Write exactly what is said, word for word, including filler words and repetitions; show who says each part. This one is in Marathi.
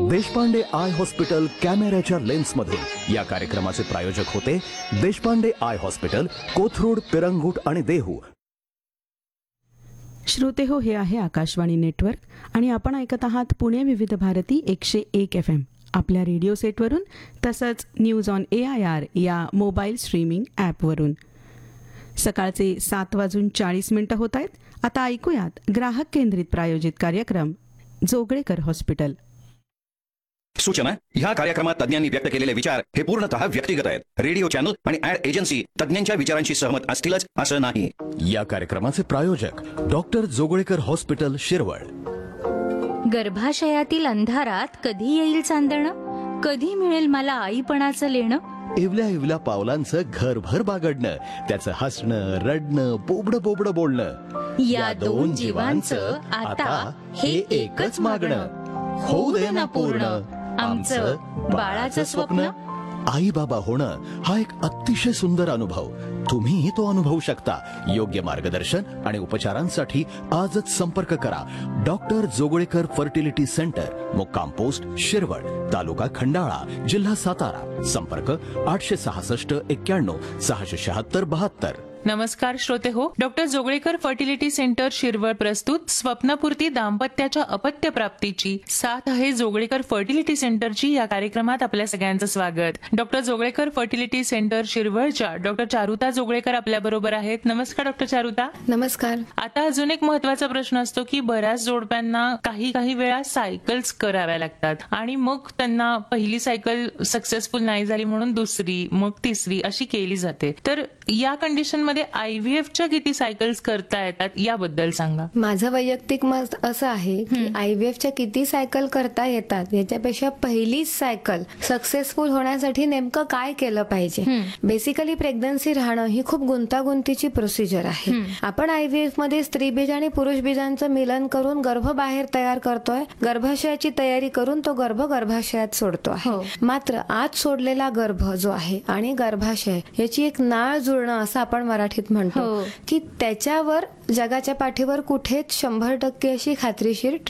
Speaker 1: देशपांडे आय हॉस्पिटल कॅमेऱ्याच्या लेन्समधून या कार्यक्रमाचे प्रायोजक होते देशपांडे आय हॉस्पिटल, कोथरूड, पिरंगुट आणि देहू.
Speaker 2: श्रोते हो, हे आहे आकाशवाणी नेटवर्क आणि आपण ऐकत आहात पुणे विविध भारती एकशे एक एफ एम आपल्या रेडिओ सेटवरून, तसंच news on A I R या मोबाईल स्ट्रीमिंग ॲपवरून. सकाळचे सात वाजून चाळीस मिनिटं होत आहेत. आता ऐकूयात ग्राहक केंद्रित प्रायोजित कार्यक्रम जोगळेकर हॉस्पिटल.
Speaker 3: सूचना: ह्या कार्यक्रमात तज्ञांनी व्यक्त केलेले विचार हे पूर्णतः व्यक्तिगत आहेत. रेडिओ चॅनल आणि ऍड एजन्सी तज्ञांच्या विचारांशी सहमत असतीलच असं नाही.
Speaker 1: या कार्यक्रमाचे प्रायोजक डॉक्टर जोगळेकर हॉस्पिटल, शिरवळ.
Speaker 4: गर्भाशयातील अंधारात कधी येईल चांदणं, कधी मिळेल मला आईपणाचं लेणं.
Speaker 1: इवल्या इवल्या पावलांचं घरभर बागडणं, त्याचं हसणं, रडणं, बोबडं बोबडं बोलणं,
Speaker 4: या दोन जीवांचं आता हे एकच मागणं. होऊ दे ना पूर्ण आमचं बाळाचं स्वप्न.
Speaker 1: आई बाबा होणं हा एक अतिशय सुंदर अनुभव. तुम्ही तो अनुभवू शकता. योग्य मार्गदर्शन आणि उपचारांसाठी आजच संपर्क करा. डॉक्टर जोगळेकर फर्टिलिटी सेंटर, मुक्काम पोस्ट शिरवळ, तालुका खंडाळा, जिल्हा सातारा. संपर्क आठशे सहासष्ट एक्क्याण्णव सहाशे शहात्तर बहात्तर.
Speaker 5: नमस्कार श्रोते हो, doctor Joglekar fertility centre Shirwal प्रस्तुत स्वप्नपूर्ती दाम्पत्याच्या अपत्य प्राप्तीची साथ आहे जोगळेकर फर्टिलिटी सेंटरची या कार्यक्रमात आपल्या सगळ्यांचं स्वागत. Doctor Joglekar fertility centre शिरवळच्या doctor Charuta Joglekar आपल्या बरोबर आहेत. नमस्कार डॉक्टर चारुता.
Speaker 6: नमस्कार.
Speaker 5: आता अजून एक महत्वाचा प्रश्न असतो की बऱ्याच जोडप्यांना काही काही वेळा सायकल्स कराव्या लागतात आणि मग त्यांना पहिली सायकल सक्सेसफुल नाही झाली म्हणून दुसरी, मग तिसरी अशी केली जाते. तर या कंडिशन मध्ये आयव्हीएफच्या किती सायकल्स करता येतात याबद्दल सांगा.
Speaker 6: माझं वैयक्तिक मत असं आहे की आयव्हीएफच्या किती सायकल करता येतात याच्यापेक्षा पहिलीच सायकल सक्सेसफुल होण्यासाठी नेमकं काय केलं पाहिजे. बेसिकली प्रेग्नन्सी राहणं ही खूप गुंतागुंतीची प्रोसिजर आहे. आपण आयव्हीएफ मध्ये स्त्रीबीज आणि पुरुष बीजांचं मिलन करून गर्भ बाहेर तयार करतोय. गर्भाशयाची तयारी करून तो गर्भ गर्भाशयात सोडतो आहे. मात्र आत सोडलेला गर्भ जो आहे आणि गर्भाशय याची एक नाळ जुळणं असं आपण मराठीत म्हणतो की त्याच्यावर जगाच्या पाठीवर कुठेच शंभर टक्के अशी खात्रीशीर